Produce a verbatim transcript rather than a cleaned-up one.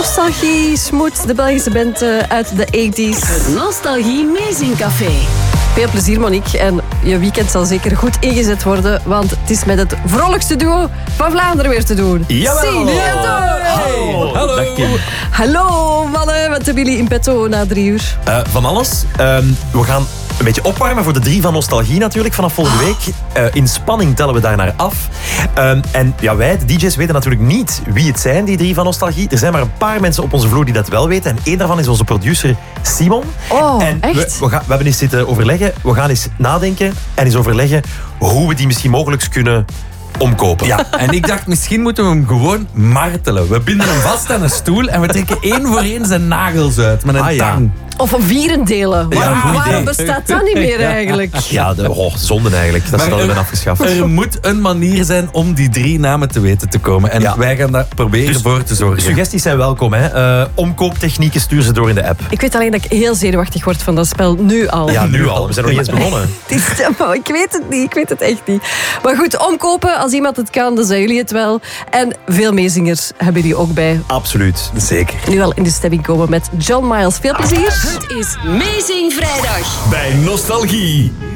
Nostalgie smoet, de Belgische band uh, uit de tachtig. Het Nostalgie Meezingcafé. Veel plezier, Monique. En je weekend zal zeker goed ingezet worden, want het is met het vrolijkste duo van Vlaanderen weer te doen. Jawel! Hallo! Hallo! Hallo, mannen. Wat hebben jullie in petto na drie uur? Uh, van alles. Um, we gaan een beetje opwarmen voor de drie van Nostalgie natuurlijk vanaf volgende week. Uh, in spanning tellen we daarnaar af. Um, en ja, wij, de D J's, weten natuurlijk niet wie het zijn, die drie van Nostalgie. Er zijn maar een paar mensen op onze vloer die dat wel weten. En één daarvan is onze producer Simon. Oh, en echt? We, we, gaan, we hebben eens zitten overleggen. We gaan eens nadenken en eens overleggen hoe we die misschien mogelijk kunnen omkopen. Ja, en ik dacht, misschien moeten we hem gewoon martelen. We binden hem vast aan een stoel en we trekken één voor één zijn nagels uit met een Ah, ja. tang. Of een vierendelen. Waarom, goed waarom idee. bestaat dat niet meer eigenlijk? Ja, de, oh, zonde eigenlijk. Dat Maar hadden we er- afgeschaft. Er moet een manier zijn om die drie namen te weten te komen. En Ja. wij gaan daar proberen Dus voor te zorgen. Suggesties zijn welkom. Hè. Uh, omkooptechnieken, stuur ze door in de app. Ik weet alleen dat ik heel zenuwachtig word van dat spel, nu al. Ja, nu al. We zijn nog niet eens begonnen. Het is, ik weet het niet, ik weet het echt niet. Maar goed, omkopen, als iemand het kan, dan zijn jullie het wel. En veel meezingers hebben jullie ook bij. Absoluut. Zeker. Nu al in de stemming komen met John Miles. Veel plezier. Het is Meezing Vrijdag. Bij Nostalgie.